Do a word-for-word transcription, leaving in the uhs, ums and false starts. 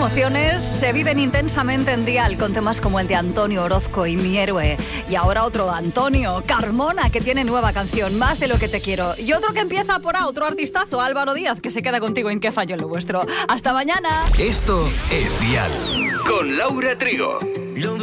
emociones se viven intensamente en Dial con temas como el de Antonio Orozco y Mi Héroe. Y ahora otro Antonio Carmona, que tiene nueva canción, Más de lo que te quiero. Y otro que empieza por A, otro artistazo, Álvaro Díaz, que se queda contigo en Qué fallo en lo vuestro. ¡Hasta mañana! Esto es Dial con Laura Trigo.